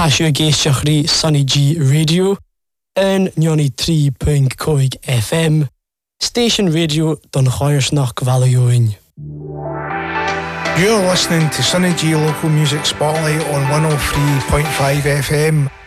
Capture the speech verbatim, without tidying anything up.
Hasio géisteach rí Sunny G Radio an ninety three point five F M Station Radio don Choirsnach Gvalioin. You're listening to Sunny G Local Music Spotlight on one oh three point five F M.